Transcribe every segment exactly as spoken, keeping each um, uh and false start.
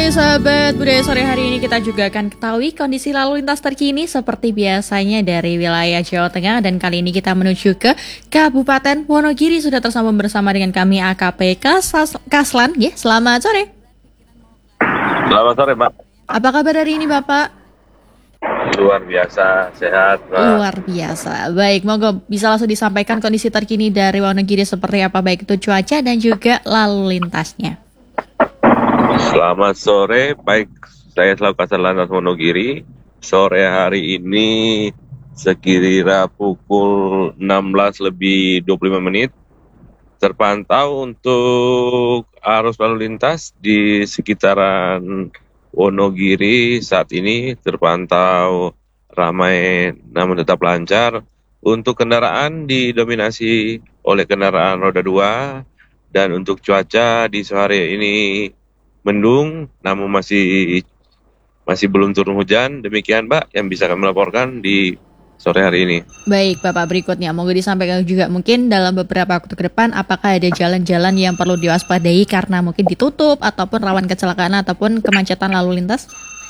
sahabat budaya sore hari ini kita juga akan ketahui kondisi lalu lintas terkini seperti biasanya dari wilayah Jawa Tengah, dan kali ini kita menuju ke Kabupaten Wonogiri. Sudah tersambung bersama dengan kami A K P Kas- Kaslan. Ya, selamat sore. Selamat sore, Mbak. Apa kabar hari ini, Bapak? Luar biasa, sehat, Mbak. Luar biasa. Baik, monggo bisa langsung disampaikan kondisi terkini dari Wonogiri seperti apa, baik itu cuaca dan juga lalu lintasnya. Selamat sore, baik, saya selaku Kasar Lantas Wonogiri. Sore hari ini sekira pukul enam belas lebih dua puluh lima menit terpantau untuk arus lalu lintas di sekitaran Wonogiri saat ini terpantau ramai namun tetap lancar. Untuk kendaraan didominasi oleh kendaraan roda dua, dan untuk cuaca di sore ini mendung, namun masih masih belum turun hujan. Demikian, Mbak, yang bisa kami laporkan di sore hari ini. Baik, Bapak, berikutnya monggo disampaikan juga mungkin dalam beberapa waktu ke depan apakah ada jalan-jalan yang perlu diwaspadai karena mungkin ditutup ataupun rawan kecelakaan ataupun kemacetan lalu lintas?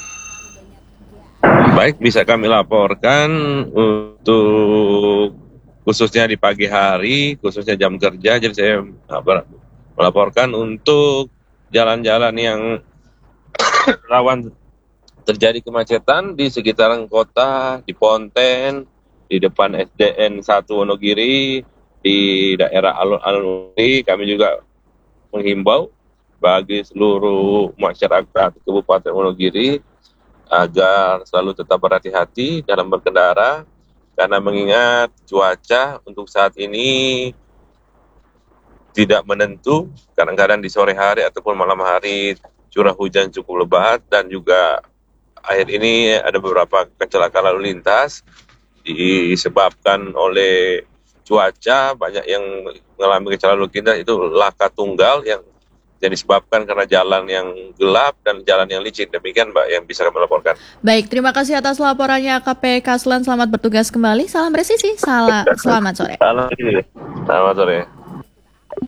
Baik, bisa kami laporkan untuk khususnya di pagi hari, khususnya jam kerja. Jadi saya melaporkan untuk jalan-jalan yang rawan terjadi kemacetan di sekitaran kota, di Ponten, di depan S D N satu Wonogiri, di daerah alun-alun. Kami juga menghimbau bagi seluruh masyarakat Kabupaten Wonogiri agar selalu tetap berhati-hati dalam berkendara, karena mengingat cuaca untuk saat ini tidak menentu. Kadang-kadang di sore hari ataupun malam hari curah hujan cukup lebat, dan juga akhir ini ada beberapa kecelakaan lalu lintas disebabkan oleh cuaca. Banyak yang mengalami kecelakaan lalu lintas itu laka tunggal yang yang disebabkan karena jalan yang gelap dan jalan yang licin. Demikian, Mbak, yang bisa kami laporkan. Baik, terima kasih atas laporannya A K P Kaslan. Selamat bertugas kembali. Salam presisi. Salam, selamat sore. Selamat sore.